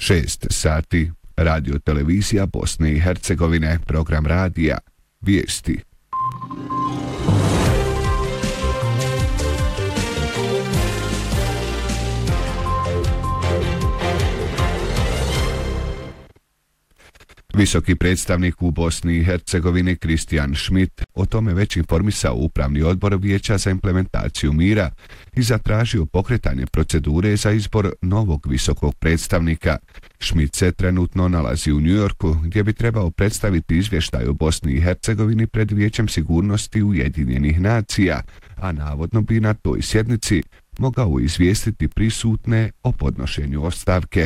6 sati. Radio televizija Bosne i Hercegovine, program radija, vijesti. Visoki predstavnik u Bosni i Hercegovini Kristijan Schmidt o tome već informisao Upravni odbor Vijeća za implementaciju mira i zatražio pokretanje procedure za izbor novog visokog predstavnika. Schmidt se trenutno nalazi u Njujorku, gdje bi trebao predstaviti izvještaj o Bosni i Hercegovini pred Vijećem sigurnosti Ujedinjenih nacija, a navodno bi na toj sjednici mogao izvijestiti prisutne o podnošenju ostavke.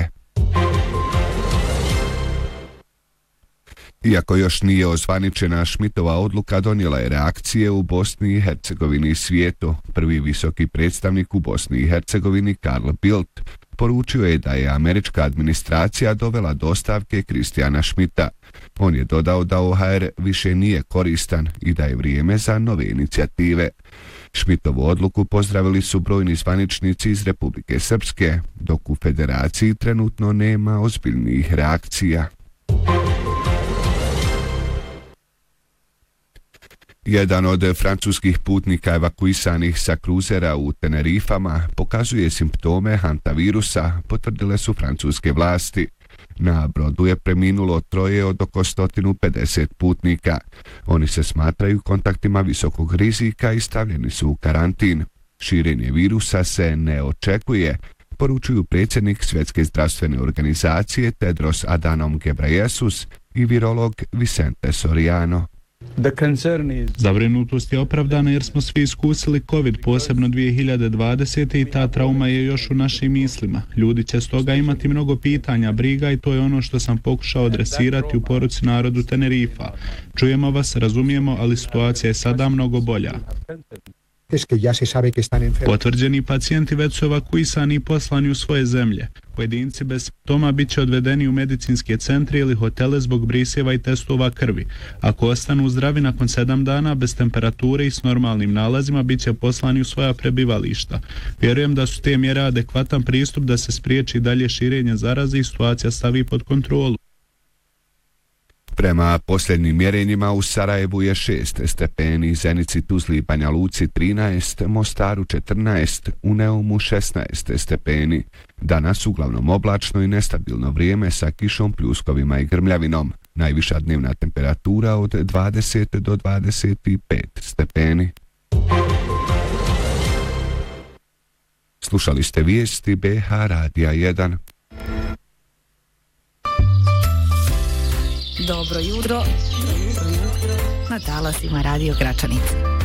Iako još nije ozvaničena, Schmidtova odluka donijela je reakcije u Bosni i Hercegovini i svijetu. Prvi visoki predstavnik u Bosni i Hercegovini Carl Bildt poručio je da je američka administracija dovela do ostavke Kristijana Schmidta. On je dodao da OHR više nije koristan i da je vrijeme za nove inicijative. Schmidtovu odluku pozdravili su brojni zvaničnici iz Republike Srpske, dok u federaciji trenutno nema ozbiljnih reakcija. Jedan od francuskih putnika evakuisanih sa kruzera u Tenerifama pokazuje simptome hantavirusa, potvrdile su francuske vlasti. Na brodu je preminulo 3 od oko 150 putnika. Oni se smatraju kontaktima visokog rizika i stavljeni su u karantin. Širenje virusa se ne očekuje, poručuju predsjednik Svjetske zdravstvene organizacije Tedros Adhanom Ghebreyesus i virolog Vicente Soriano. Zabrinutost je opravdana jer smo svi iskusili COVID, posebno 2020. i ta trauma je još u našim mislima. Ljudi će stoga imati mnogo pitanja, briga i to je ono što sam pokušao adresirati u poruci narodu Tenerifa. Čujemo vas, razumijemo, ali situacija je sada mnogo bolja. Potvrđeni pacijenti već su evakuisani i poslani u svoje zemlje. Pojedinci bez simptoma bit će odvedeni u medicinske centre ili hotele zbog briseva i testova krvi. Ako ostanu zdravi nakon 7 dana bez temperature i s normalnim nalazima, bit će poslani u svoja prebivališta. Vjerujem da su te mjere adekvatan pristup da se spriječi dalje širenje zaraze i situacija stavi pod kontrolu. Prema posljednjim mjerenjima u Sarajevu je 6 stepeni, Zenici, Tuzli i Banja Luci 13, Mostaru 14, u Neumu 16 stepeni. Danas uglavnom oblačno i nestabilno vrijeme sa kišom, pljuskovima i grmljavinom. Najviša dnevna temperatura od 20 do 25 stepeni. Slušali ste vijesti BH Radija 1. Dobro jutro na talasima Radio Gračanica.